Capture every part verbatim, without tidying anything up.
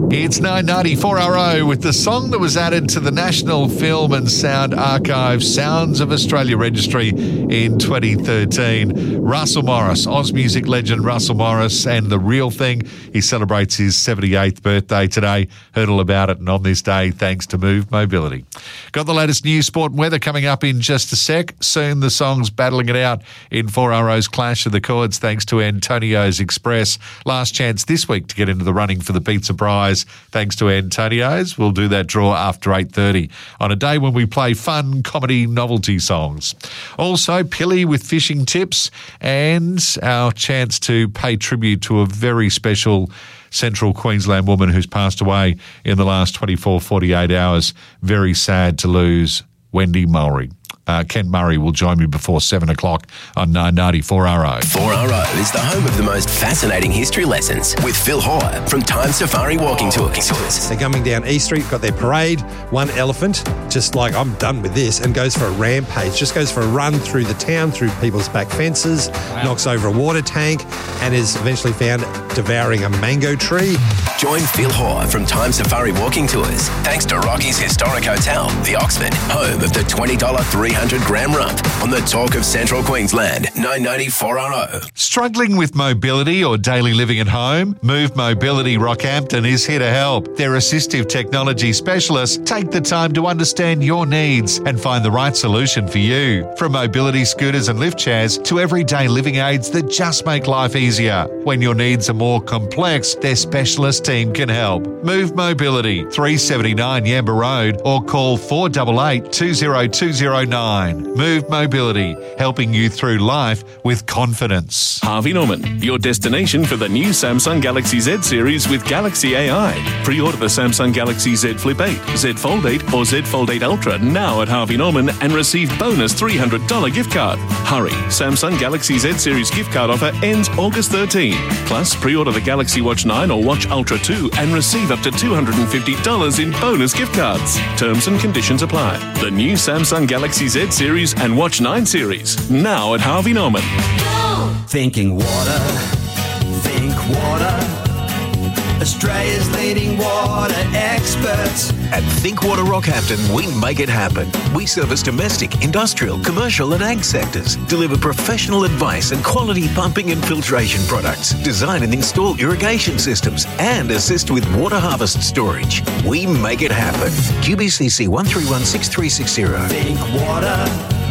It's nine ninety four R O with the song that was added to the National Film and Sound Archive Sounds of Australia Registry in twenty thirteen. Russell Morris, Oz music legend Russell Morris, and The Real Thing. He celebrates his seventy-eighth birthday today. Heard all about it, and on this day, thanks to Move Mobility. Got the latest news, sport and weather coming up in just a sec. Soon the songs battling it out in four R O's Clash of the Chords thanks to Antonio's Express. Last chance this week to get into the running for the pizza prize thanks to Antonio's. We'll do that draw after eight thirty on a day when we play fun comedy novelty songs. Also, Pilly with fishing tips and our chance to pay tribute to a very special Central Queensland woman who's passed away in the last twenty-four, forty-eight hours. Very sad to lose Wendy Mulry. Uh, Ken Murray will join me before seven o'clock on nine ninety four R O. four R O is the home of the most fascinating history lessons with Phil Hoare from Time Safari Walking Tours. They're coming down East Street, got their parade. One elephant, just like, I'm done with this, and goes for a rampage. Just goes for a run through the town, through people's back fences, wow. knocks over a water tank, and is eventually found devouring a mango tree. Join Phil Hoare from Time Safari Walking Tours thanks to Rocky's Historic Hotel, the Oxford, home of the twenty dollars three hundred gram rump on the Talk of Central Queensland, nine ninety four R O. Struggling with mobility or daily living at home? Move Mobility Rockhampton is here to help. Their assistive technology specialists take the time to understand your needs and find the right solution for you. From mobility scooters and lift chairs to everyday living aids that just make life easier. When your needs are more complex, their specialist team can help. Move Mobility, three seventy-nine Yamba Road, or call four eight eight, two zero two zero nine. Move Mobility, helping you through life with confidence. Harvey Norman, your destination for the new Samsung Galaxy Z series with Galaxy A I. Pre-order the Samsung Galaxy Z Flip eight, Z Fold eight or Z Fold eight Ultra now at Harvey Norman and receive bonus three hundred dollars gift card. Hurry, Samsung Galaxy Z series gift card offer ends August thirteenth. Plus, pre-order the Galaxy Watch nine or Watch Ultra two and receive up to two hundred fifty dollars in bonus gift cards. Terms and conditions apply. The new Samsung Galaxy Z series and Watch nine series, now at Harvey Norman. Thinking water, think water. Australia's leading water experts. At Think Water Rockhampton, we make it happen. We service domestic, industrial, commercial and ag sectors. Deliver professional advice and quality pumping and filtration products. Design and install irrigation systems and assist with water harvest storage. We make it happen. Q B C C one three one six three six zero. Think water.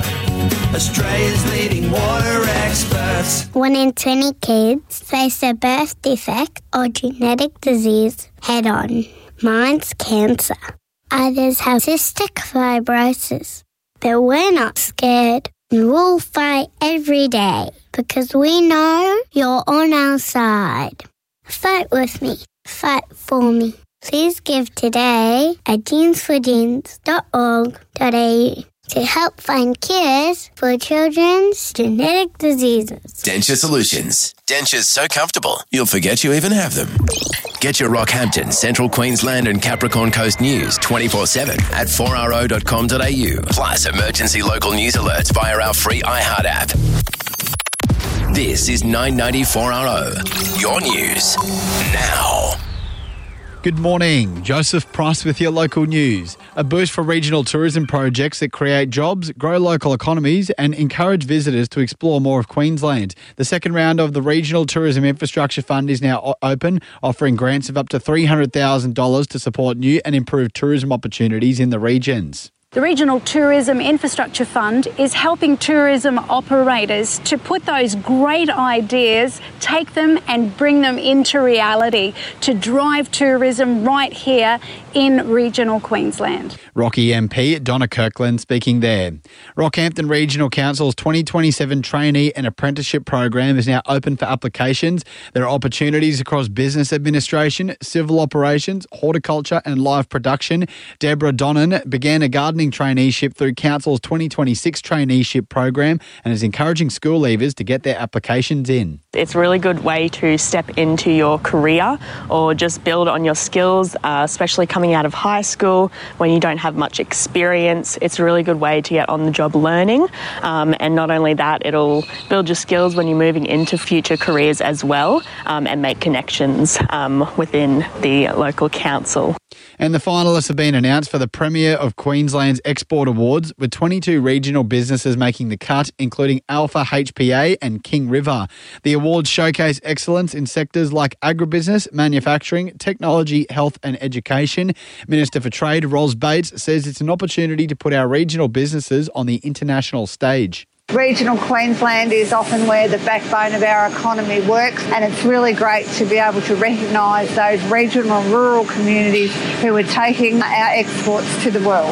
Australia's leading water experts. One in twenty kids face a birth defect or genetic disease head on. Mine's cancer. Others have cystic fibrosis. But we're not scared. And we'll fight every day because we know you're on our side. Fight with me. Fight for me. Please give today at jeans for jeans dot org dot a u. to help find cures for children's genetic diseases. Denture Solutions. Dentures so comfortable, you'll forget you even have them. Get your Rockhampton, Central Queensland and Capricorn Coast news twenty-four seven at four r o dot com dot a u. Plus emergency local news alerts via our free iHeart app. This is nine ninety four R O. Your news now. Good morning. Joseph Price with your local news. A boost for regional tourism projects that create jobs, grow local economies and encourage visitors to explore more of Queensland. The second round of the Regional Tourism Infrastructure Fund is now open, offering grants of up to three hundred thousand dollars to support new and improved tourism opportunities in the regions. The Regional Tourism Infrastructure Fund is helping tourism operators to put those great ideas, take them and bring them into reality to drive tourism right here in regional Queensland. Rocky M P Donna Kirkland speaking there. Rockhampton Regional Council's twenty twenty-seven trainee and apprenticeship program is now open for applications. There are opportunities across business administration, civil operations, horticulture and live production. Deborah Donnan began a garden broadening traineeship through Council's twenty twenty-six traineeship program and is encouraging school leavers to get their applications in. It's a really good way to step into your career or just build on your skills, uh, especially coming out of high school when you don't have much experience. It's a really good way to get on-the-job learning. Um, and not only that, it'll build your skills when you're moving into future careers as well, um, and make connections um, within the local council. And the finalists have been announced for the Premier of Queensland's Export Awards, with twenty-two regional businesses making the cut, including Alpha H P A and King River. The awards showcase excellence in sectors like agribusiness, manufacturing, technology, health and education. Minister for Trade, Ros Bates, says it's an opportunity to put our regional businesses on the international stage. Regional Queensland is often where the backbone of our economy works, and it's really great to be able to recognise those regional and rural communities who are taking our exports to the world.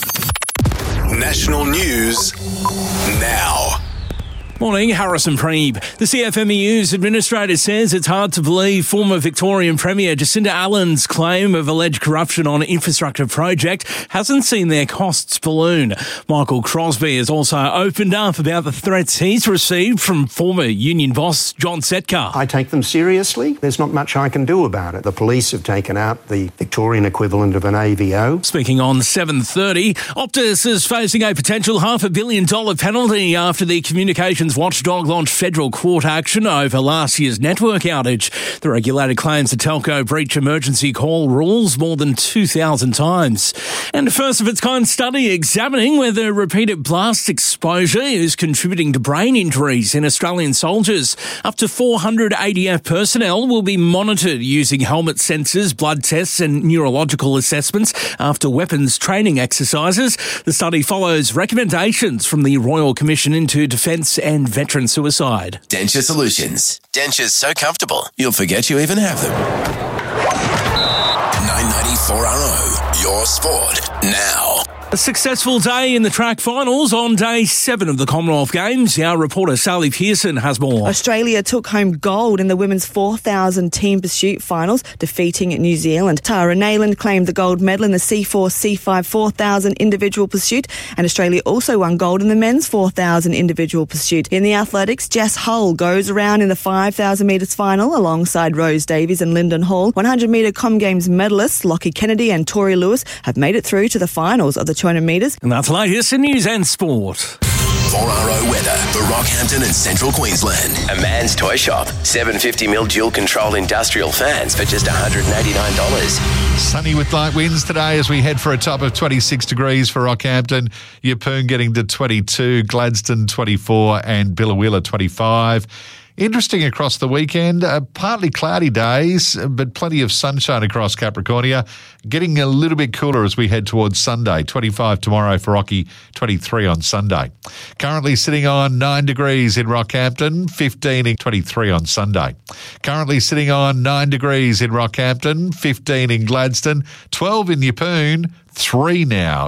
National news now. Morning, Harrison Preeb. The C F M E U's administrator says it's hard to believe former Victorian Premier Jacinda Ardern's claim of alleged corruption on infrastructure project hasn't seen their costs balloon. Michael Crosby has also opened up about the threats he's received from former union boss John Setka. I take them seriously. There's not much I can do about it. The police have taken out the Victorian equivalent of an A V O. Speaking on seven thirty, Optus is facing a potential half a billion dollar penalty after the communications watchdog launched federal court action over last year's network outage. The regulator claims the telco breached emergency call rules more than two thousand times. And a first-of-its-kind study examining whether repeated blast exposure is contributing to brain injuries in Australian soldiers. Up to four hundred A D F personnel will be monitored using helmet sensors, blood tests and neurological assessments after weapons training exercises. The study follows recommendations from the Royal Commission into Defence and Veteran Suicide. Denture Solutions. Dentures so comfortable, you'll forget you even have them. nine ninety-four R O, your sport now. A successful day in the track finals on day seven of the Commonwealth Games. Our reporter Sally Pearson has more. Australia took home gold in the women's four thousand team pursuit finals, defeating New Zealand. Tara Nayland claimed the gold medal in the C four C five four thousand individual pursuit, and Australia also won gold in the men's four thousand individual pursuit. In the athletics, Jess Hull goes around in the five thousand metres final alongside Rose Davies and Lyndon Hall. one hundred metre Com Games medalists Lockie Kennedy and Tori Lewis have made it through to the finals of the two hundred metres. And that's latest in news and sport. four R O weather for Rockhampton and Central Queensland. A man's toy shop. seven fifty mil dual-control industrial fans for just one hundred eighty-nine dollars. Sunny with light winds today as we head for a top of twenty-six degrees for Rockhampton. Yeppoon getting to twenty-two, Gladstone twenty-four and Billawilla twenty-five. Interesting across the weekend, uh, partly cloudy days, but plenty of sunshine across Capricornia. Getting a little bit cooler as we head towards Sunday. twenty-five tomorrow for Rocky, twenty-three on Sunday. Currently sitting on nine degrees in Rockhampton, fifteen in twenty-three on Sunday. Currently sitting on nine degrees in Rockhampton, fifteen in Gladstone, twelve in Yeppoon, three now